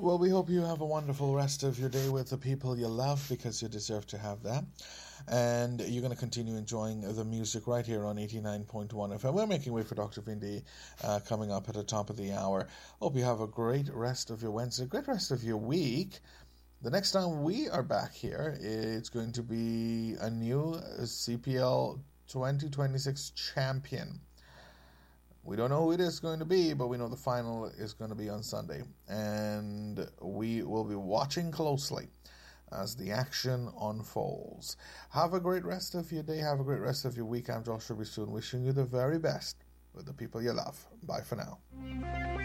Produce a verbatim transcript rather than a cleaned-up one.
Well, we hope you have a wonderful rest of your day with the people you love, because you deserve to have that. And you're going to continue enjoying the music right here on eighty-nine point one F M. We're making way for Doctor Vindi uh, coming up at the top of the hour. Hope you have a great rest of your Wednesday, great rest of your week. The next time we are back here, it's going to be a new C P L twenty twenty-six champion. We don't know who it is going to be, but we know the final is going to be on Sunday. And we will be watching closely as the action unfolds. Have a great rest of your day. Have a great rest of your week. I'm Joshua Bissoon, wishing you the very best with the people you love. Bye for now.